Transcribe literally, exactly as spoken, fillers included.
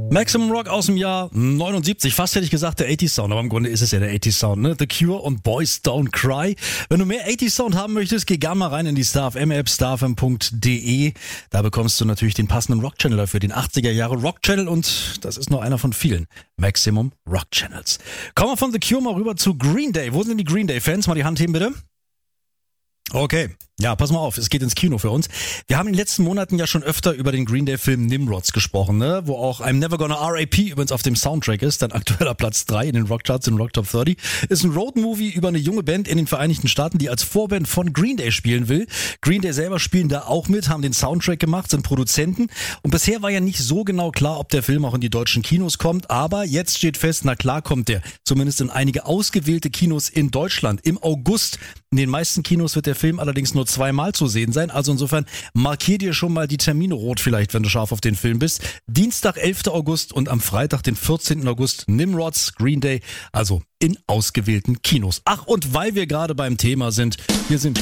Maximum Rock aus dem Jahr neunundsiebzig. Fast hätte ich gesagt der achtziger Sound, aber im Grunde ist es ja der achtziger Sound, ne? The Cure und Boys Don't Cry. Wenn du mehr achtziger Sound haben möchtest, geh gerne mal rein in die Star F M App, star f m punkt d e. Da bekommst du natürlich den passenden Rock-Channel dafür, den achtziger Jahre Rock-Channel, und das ist nur einer von vielen Maximum Rock-Channels. Kommen wir von The Cure mal rüber zu Green Day. Wo sind denn die Green Day-Fans? Mal die Hand heben, bitte. Okay, ja, pass mal auf, es geht ins Kino für uns. Wir haben in den letzten Monaten ja schon öfter über den Green Day-Film Nimrods gesprochen, ne? Wo auch I'm Never Gonna R A P übrigens auf dem Soundtrack ist, dann aktueller Platz drei in den Rockcharts, in Rock Top dreißig. Ist ein Roadmovie über eine junge Band in den Vereinigten Staaten, die als Vorband von Green Day spielen will. Green Day selber spielen da auch mit, haben den Soundtrack gemacht, sind Produzenten, und bisher war ja nicht so genau klar, ob der Film auch in die deutschen Kinos kommt, aber jetzt steht fest, na klar kommt der, zumindest in einige ausgewählte Kinos in Deutschland im August. In den meisten Kinos wird der Film allerdings nur zweimal zu sehen sein, also insofern markier dir schon mal die Termine rot vielleicht, wenn du scharf auf den Film bist. Dienstag, elfter August und am Freitag, den vierzehnten August, Nimrods, Green Day, also in ausgewählten Kinos. Ach, und weil wir gerade beim Thema sind, hier sind